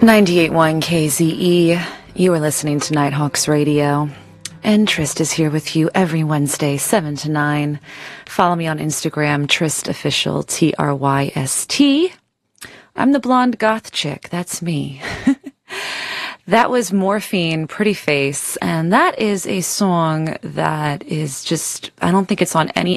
98.1 KZE. You are listening to Nighthawks Radio. And Trist is here with you every Wednesday, 7 to 9. Follow me on Instagram, TristOfficial, TRYST. I'm the blonde goth chick. That's me. That was Morphine, Pretty Face. And that is a song that is just, I don't think it's on any